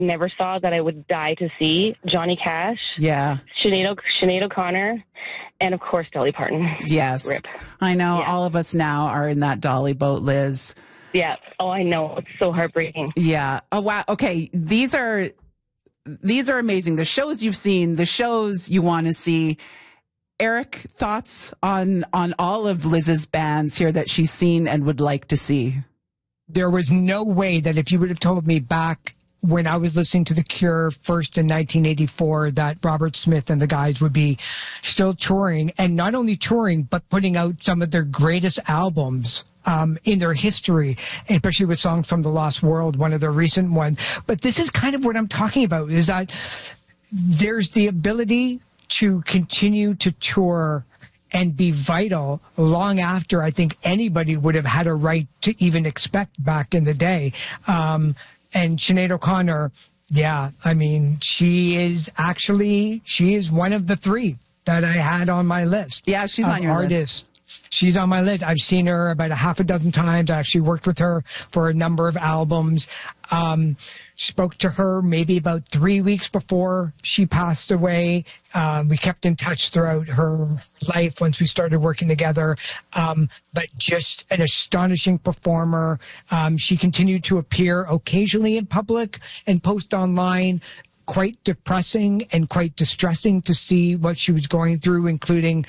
never saw that I would die to see: Johnny Cash, Yeah. Sinead O'Connor, and of course Dolly Parton. Yes. Rip. I know Yeah. all of us now are in that Dolly boat, Liz. Yeah. Oh, I know. It's so heartbreaking. Yeah. Oh, wow. Okay. These are amazing. The shows you've seen, the shows you want to see. Eric, thoughts on all of Liz's bands here that she's seen and would like to see? There was no way that if you would have told me back when I was listening to The Cure first in 1984 that Robert Smith and the guys would be still touring, and not only touring, but putting out some of their greatest albums in their history, especially with songs from The Lost World, one of their recent ones. But this is kind of what I'm talking about, is that there's the ability to continue to tour and be vital long after I think anybody would have had a right to even expect back in the day. And Sinead O'Connor, yeah, I mean, she is one of the three that I had on my list. Yeah, she's on your list. She's on my list. I've seen her about a half a dozen times. I actually worked with her for a number of albums. Spoke to her maybe about 3 weeks before she passed away. We kept in touch throughout her life once we started working together. But just an astonishing performer. She continued to appear occasionally in public and post online. Quite depressing and quite distressing to see what she was going through, including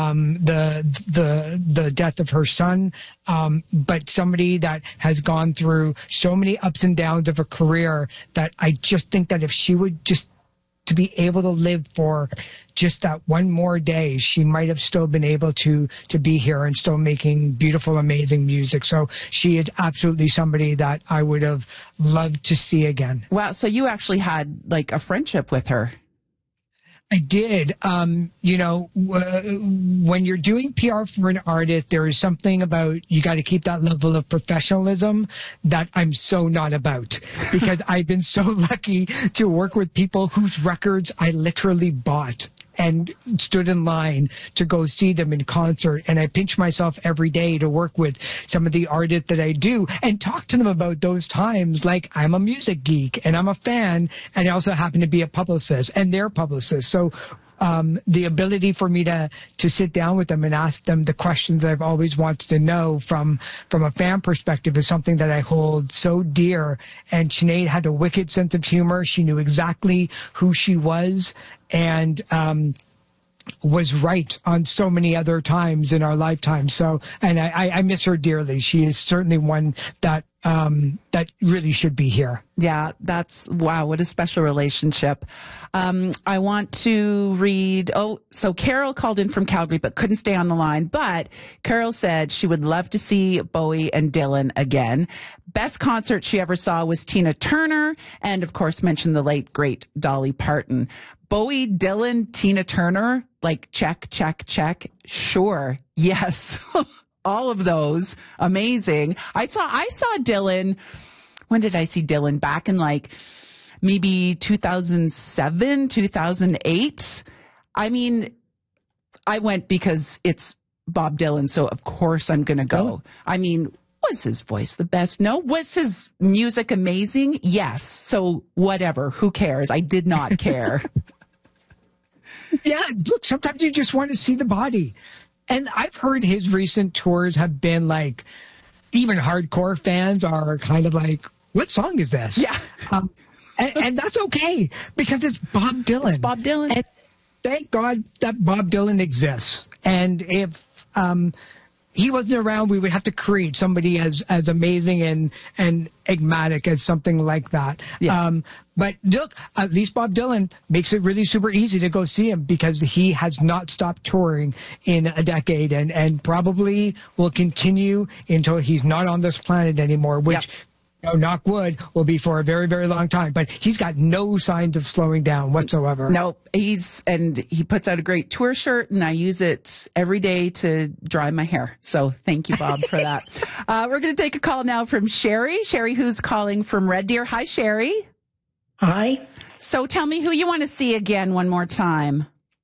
the death of her son. But somebody that has gone through so many ups and downs of a career that I just think that if she would just to be able to live for just that one more day, she might have still been able to be here and still making beautiful, amazing music. So she is absolutely somebody that I would have loved to see again. Wow. So you actually had like a friendship with her. I did. When you're doing PR for an artist, there is something about you got to keep that level of professionalism that I'm so not about, because I've been so lucky to work with people whose records I literally bought and stood in line to go see them in concert. And I pinch myself every day to work with some of the artists that I do and talk to them about those times. Like, I'm a music geek and I'm a fan, and I also happen to be a publicist and their publicist. So the ability for me to sit down with them and ask them the questions that I've always wanted to know from a fan perspective is something that I hold so dear. And Sinead had a wicked sense of humor. She knew exactly who she was, and was right on so many other times in our lifetime. So, and I miss her dearly. She is certainly one that really should be here. Yeah, wow, what a special relationship. I want to read, so Carol called in from Calgary but couldn't stay on the line, but Carol said she would love to see Bowie and Dylan again. Best concert she ever saw was Tina Turner, and of course mentioned the late, great Dolly Parton. Bowie, Dylan, Tina Turner, like check. Sure. Yes. All of those. Amazing. I saw Dylan. When did I see Dylan? Back in like maybe 2007, 2008. I mean, I went because it's Bob Dylan. So of course I'm going to go. I mean, was his voice the best? No. Was his music amazing? Yes. So whatever. Who cares? I did not care. Yeah, look, sometimes you just want to see the body. And I've heard his recent tours have been like, even hardcore fans are kind of like, what song is this? Yeah. And that's okay, because it's Bob Dylan. It's Bob Dylan. And thank God that Bob Dylan exists. And if he wasn't around, we would have to create somebody as amazing and enigmatic as something like that. Yeah. But look, at least Bob Dylan makes it really super easy to go see him, because he has not stopped touring in a decade and probably will continue until he's not on this planet anymore, which, knock wood, will be for a very, very long time. But he's got no signs of slowing down whatsoever. No, he puts out a great tour shirt, and I use it every day to dry my hair. So thank you, Bob, for that. We're going to take a call now from Sherry. Sherry, who's calling from Red Deer. Hi, Sherry. Hi. So tell me who you want to see again one more time.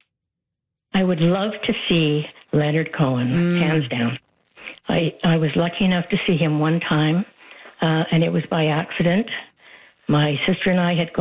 I would love to see Leonard Cohen, hands down. I was lucky enough to see him one time, and it was by accident. My sister and I had gone